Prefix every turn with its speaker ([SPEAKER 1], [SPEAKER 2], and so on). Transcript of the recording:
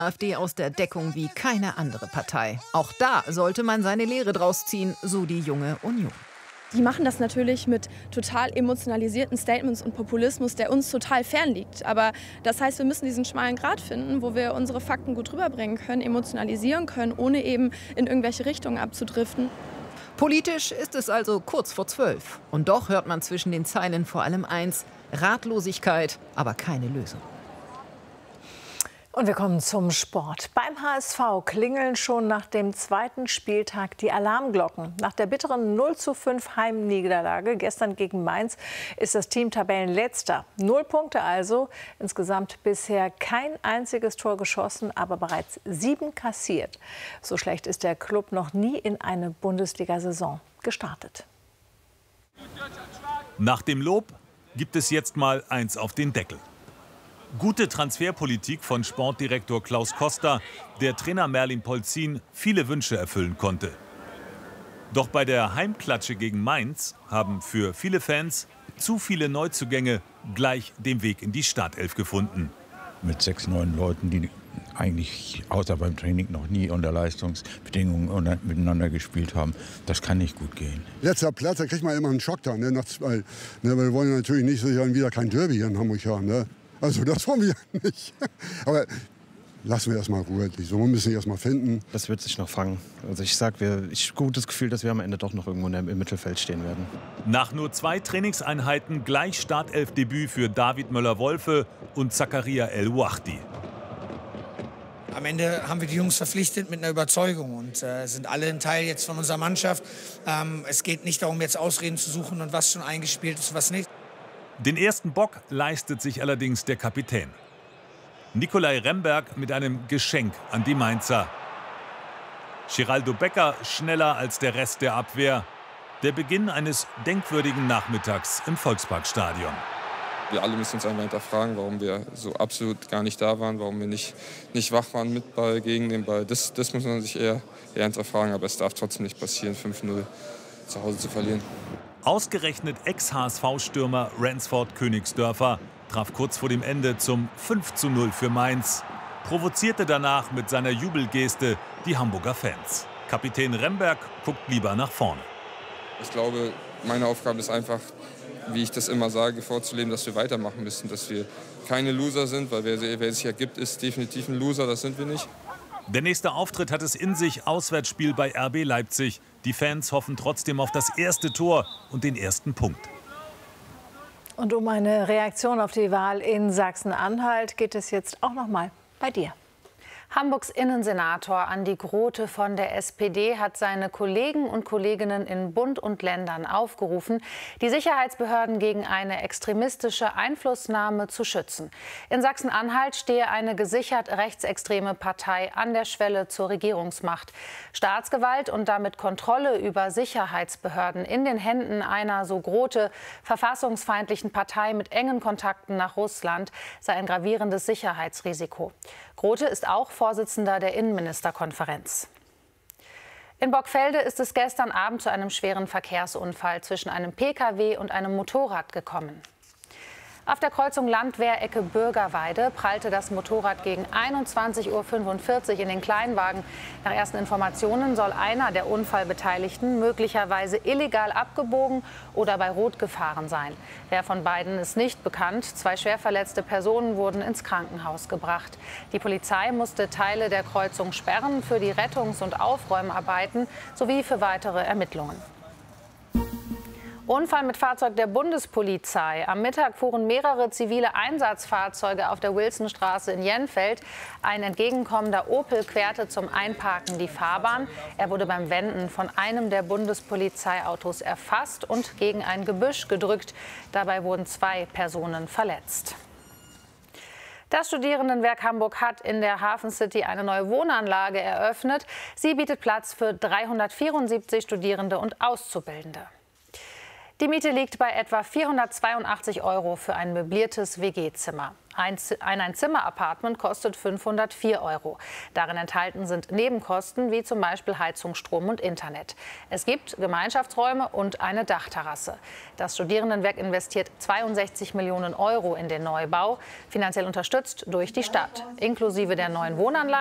[SPEAKER 1] AfD aus der Deckung wie keine andere Partei. Auch da sollte man seine Lehre draus ziehen, so die Junge Union.
[SPEAKER 2] Die machen das natürlich mit total emotionalisierten Statements und Populismus, der uns total fern liegt. Aber das heißt, wir müssen diesen schmalen Grat finden, wo wir unsere Fakten gut rüberbringen können, emotionalisieren können, ohne eben in irgendwelche Richtungen abzudriften.
[SPEAKER 1] Politisch ist es also kurz vor 12. Und doch hört man zwischen den Zeilen vor allem eins: Ratlosigkeit, aber keine Lösung.
[SPEAKER 3] Und wir kommen zum Sport. Beim HSV klingeln schon nach dem zweiten Spieltag die Alarmglocken. Nach der bitteren 0:5 Heimniederlage gestern gegen Mainz ist das Team Tabellenletzter. 0 Punkte also, insgesamt bisher kein einziges Tor geschossen, aber bereits 7 kassiert. So schlecht ist der Klub noch nie in eine Bundesliga-Saison gestartet.
[SPEAKER 4] Nach dem Lob gibt es jetzt mal eins auf den Deckel. Gute Transferpolitik von Sportdirektor Klaus Koster, der Trainer Merlin Polzin viele Wünsche erfüllen konnte. Doch bei der Heimklatsche gegen Mainz haben für viele Fans zu viele Neuzugänge gleich den Weg in die Startelf gefunden.
[SPEAKER 5] Mit 6, 9 Leuten, die eigentlich außer beim Training noch nie unter Leistungsbedingungen miteinander gespielt haben, das kann nicht gut gehen.
[SPEAKER 6] Letzter Platz, da kriegt man immer einen Schock dann, nach 2. Ne, weil wir wollen natürlich nicht so wieder kein Derby hier in Hamburg haben. Ne? Also das wollen wir nicht. Aber lassen wir erstmal Ruhe. So müssen wir erstmal finden.
[SPEAKER 7] Das wird sich noch fangen. Also ich habe gutes Gefühl, dass wir am Ende doch noch irgendwo im Mittelfeld stehen werden.
[SPEAKER 4] Nach nur 2 Trainingseinheiten gleich Startelfdebüt für David Müller-Wolfe und Zakaria El-Ouachdi.
[SPEAKER 8] Am Ende haben wir die Jungs verpflichtet mit einer Überzeugung und sind alle ein Teil jetzt von unserer Mannschaft. Es geht nicht darum, jetzt Ausreden zu suchen und was schon eingespielt ist und was nicht.
[SPEAKER 4] Den ersten Bock leistet sich allerdings der Kapitän. Nicolai Remberg mit einem Geschenk an die Mainzer. Geraldo Becker schneller als der Rest der Abwehr. Der Beginn eines denkwürdigen Nachmittags im Volksparkstadion.
[SPEAKER 9] Wir alle müssen uns einmal hinterfragen, warum wir so absolut gar nicht da waren, warum wir nicht wach waren mit Ball, gegen den Ball. Das muss man sich eher hinterfragen, aber es darf trotzdem nicht passieren, 5:0 zu Hause zu verlieren.
[SPEAKER 4] Ausgerechnet Ex-HSV-Stürmer Ransford Königsdörfer traf kurz vor dem Ende zum 5:0 für Mainz, provozierte danach mit seiner Jubelgeste die Hamburger Fans. Kapitän Remberg guckt lieber nach vorne.
[SPEAKER 9] Ich glaube, meine Aufgabe ist einfach, wie ich das immer sage, vorzuleben, dass wir weitermachen müssen, dass wir keine Loser sind, weil wer sich ergibt, ist definitiv ein Loser, das sind wir nicht.
[SPEAKER 4] Der nächste Auftritt hat es in sich, Auswärtsspiel bei RB Leipzig. Die Fans hoffen trotzdem auf das erste Tor und den ersten Punkt.
[SPEAKER 3] Und um eine Reaktion auf die Wahl in Sachsen-Anhalt geht es jetzt auch noch mal bei dir.
[SPEAKER 10] Hamburgs Innensenator Andi Grote von der SPD hat seine Kollegen und Kolleginnen in Bund und Ländern aufgerufen, die Sicherheitsbehörden gegen eine extremistische Einflussnahme zu schützen. In Sachsen-Anhalt stehe eine gesichert rechtsextreme Partei an der Schwelle zur Regierungsmacht. Staatsgewalt und damit Kontrolle über Sicherheitsbehörden in den Händen einer, so Grote, verfassungsfeindlichen Partei mit engen Kontakten nach Russland sei ein gravierendes Sicherheitsrisiko. Grote ist auch Vorsitzender der Innenministerkonferenz. In Borgfelde ist es gestern Abend zu einem schweren Verkehrsunfall zwischen einem Pkw und einem Motorrad gekommen. Auf der Kreuzung Landwehr-Ecke Bürgerweide prallte das Motorrad gegen 21:45 Uhr in den Kleinwagen. Nach ersten Informationen soll einer der Unfallbeteiligten möglicherweise illegal abgebogen oder bei Rot gefahren sein. Wer von beiden ist nicht bekannt. 2 schwer verletzte Personen wurden ins Krankenhaus gebracht. Die Polizei musste Teile der Kreuzung sperren für die Rettungs- und Aufräumarbeiten sowie für weitere Ermittlungen. Unfall mit Fahrzeug der Bundespolizei. Am Mittag fuhren mehrere zivile Einsatzfahrzeuge auf der Wilsonstraße in Jenfeld. Ein entgegenkommender Opel querte zum Einparken die Fahrbahn. Er wurde beim Wenden von einem der Bundespolizeiautos erfasst und gegen ein Gebüsch gedrückt. Dabei wurden 2 Personen verletzt. Das Studierendenwerk Hamburg hat in der Hafen City eine neue Wohnanlage eröffnet. Sie bietet Platz für 374 Studierende und Auszubildende. Die Miete liegt bei etwa 482 € für ein möbliertes WG-Zimmer. Ein Zimmer-Apartment kostet 504 €. Darin enthalten sind Nebenkosten wie zum Beispiel Heizung, Strom und Internet. Es gibt Gemeinschaftsräume und eine Dachterrasse. Das Studierendenwerk investiert 62 Millionen € in den Neubau, finanziell unterstützt durch die Stadt. Inklusive der neuen Wohnanlage